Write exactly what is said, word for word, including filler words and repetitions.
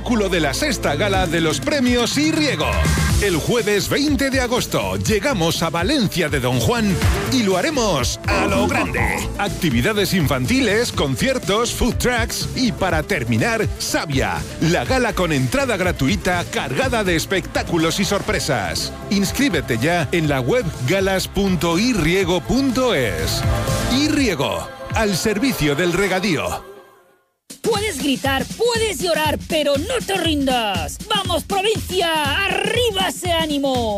espectáculo de la sexta gala de los premios Y Riego. El jueves veinte de agosto llegamos a Valencia de Don Juan y lo haremos a lo grande. Actividades infantiles, conciertos, food trucks y para terminar, Savia, la gala con entrada gratuita cargada de espectáculos y sorpresas. Inscríbete ya en la web galas punto i riego punto es. Y Riego, al servicio del regadío. Puedes gritar, puedes llorar, pero no te rindas. ¡Vamos, provincia! ¡Arriba ese ánimo!